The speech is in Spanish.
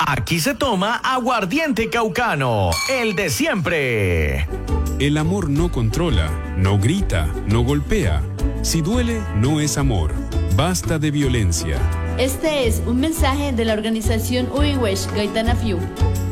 Aquí se toma aguardiente caucano, el de siempre. El amor no controla, no grita, no golpea. Si duele, no es amor. Basta de violencia. Este es un mensaje de la organización Uiwesh Gaitana Fiu.